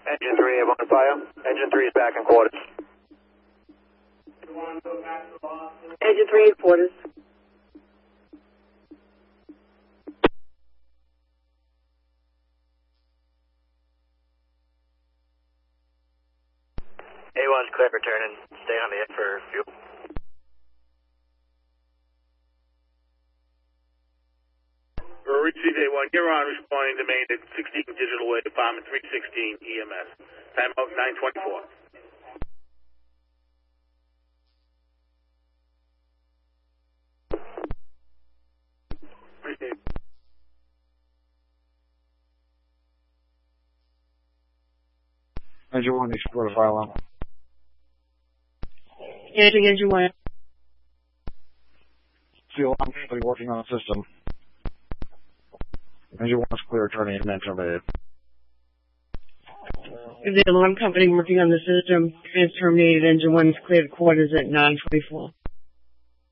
Engine 3, everyone on fire. Engine 3 is back in quarters. Engine 3 in quarters. A1's clear for turning. Stay on the X for fuel. Receive A1, you're on, responding to main at 16 Digital Way, Department 316 EMS. Time out 924. Receive. Engine 1, explore the fire alarm. Engine 1. Fuel alarm company working on the system. Engine 1 is clear, turning and terminated. The alarm company working on the system is terminated. Engine 1 is cleared quarters at 9:24.